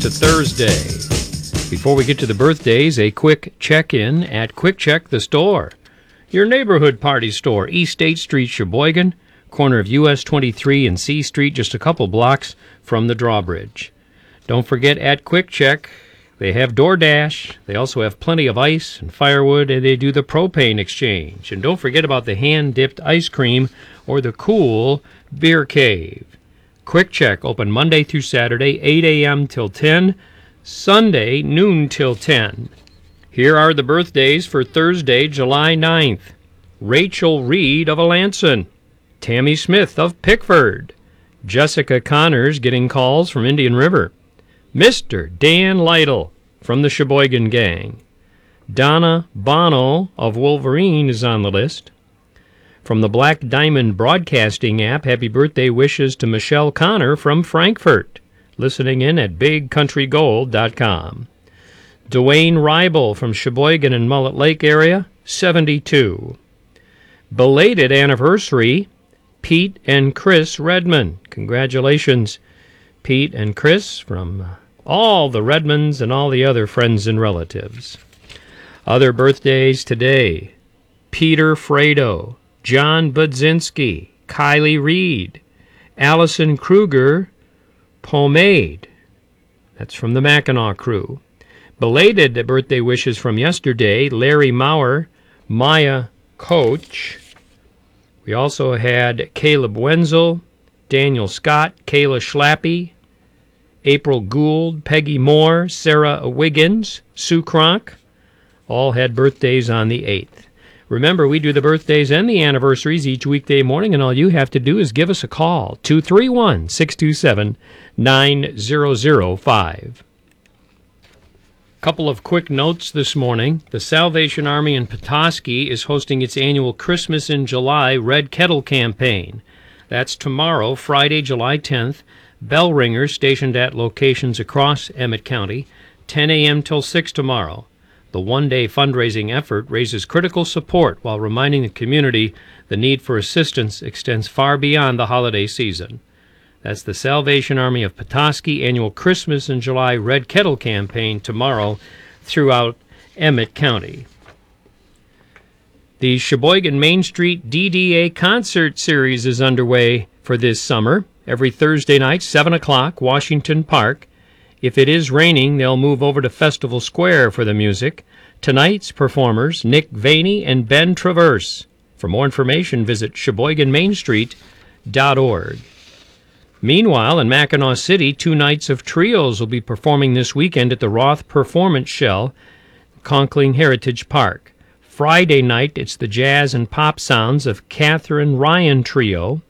to Thursday. Before we get to the birthdays, a quick check-in at Quick Check the Store. Your neighborhood party store, East State Street, Sheboygan, corner of US 23 and C Street, just a couple blocks from the drawbridge. Don't forget at Quick Check, they have DoorDash. They also have plenty of ice and firewood, and they do the propane exchange. And don't forget about the hand-dipped ice cream or the cool beer cave. Quick Check, open Monday through Saturday, 8 a.m. till 10, Sunday, noon till 10. Here are the birthdays for Thursday, July 9th. Rachel Reed of Alanson, Tammy Smith of Pickford, Jessica Connors getting calls from Indian River, Mr. Dan Lytle from the Sheboygan Gang, Donna Bono of Wolverine is on the list. From the Black Diamond Broadcasting app, happy birthday wishes to Michelle Connor from Frankfort, listening in at BigCountryGold.com. Dwayne Ribel from Sheboygan and Mullet Lake area, 72. Belated anniversary, Pete and Chris Redmond. Congratulations, Pete and Chris, from all the Redmonds and all the other friends and relatives. Other birthdays today, Peter Fredo, John Budzinski, Kylie Reed, Allison Kruger, Pomade. That's from the Mackinac crew. Belated birthday wishes from yesterday, Larry Maurer, Maya Coach. We also had Caleb Wenzel, Daniel Scott, Kayla Schlappy, April Gould, Peggy Moore, Sarah Wiggins, Sue Cronk, all had birthdays on the 8th. Remember, we do the birthdays and the anniversaries each weekday morning, and all you have to do is give us a call, 231-627-9005. Couple of quick notes this morning. The Salvation Army in Petoskey is hosting its annual Christmas in July Red Kettle campaign. That's tomorrow, Friday, July 10th. Bell ringers stationed at locations across Emmett County, 10 a.m. till 6 tomorrow. The one-day fundraising effort raises critical support while reminding the community the need for assistance extends far beyond the holiday season. That's the Salvation Army of Petoskey annual Christmas in July Red Kettle campaign tomorrow throughout Emmett County. The Sheboygan Main Street DDA concert series is underway for this summer. Every Thursday night, 7 o'clock, Washington Park. If it is raining, they'll move over to Festival Square for the music. Tonight's performers, Nick Vaney and Ben Traverse. For more information, visit SheboyganMainStreet.org. Meanwhile, in Mackinac City, 2 nights of trios will be performing this weekend at the Roth Performance Shell, Conkling Heritage Park. Friday night, it's the jazz and pop sounds of Catherine Ryan Trio.